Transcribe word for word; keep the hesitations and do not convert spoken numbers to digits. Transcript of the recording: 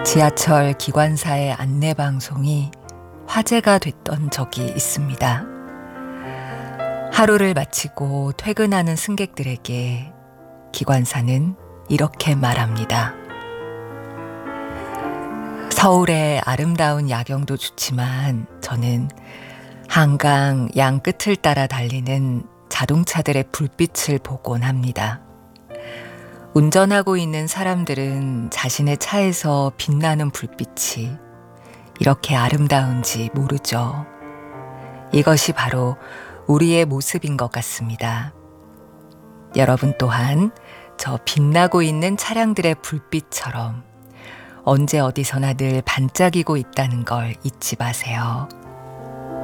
지하철 기관사의 안내방송이 화제가 됐던 적이 있습니다. 하루를 마치고 퇴근하는 승객들에게 기관사는 이렇게 말합니다. 서울의 아름다운 야경도 좋지만 저는 한강 양 끝을 따라 달리는 자동차들의 불빛을 보곤 합니다. 운전하고 있는 사람들은 자신의 차에서 빛나는 불빛이 이렇게 아름다운지 모르죠. 이것이 바로 우리의 모습인 것 같습니다. 여러분 또한 저 빛나고 있는 차량들의 불빛처럼 언제 어디서나 늘 반짝이고 있다는 걸 잊지 마세요.